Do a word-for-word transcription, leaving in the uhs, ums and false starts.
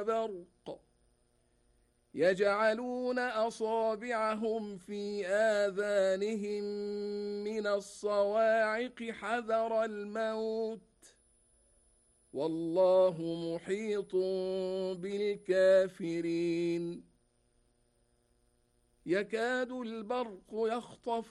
وبرق يجعلون أصابعهم في آذانهم من الصواعق حذر الموت والله محيط بالكافرين يكاد البرق يخطف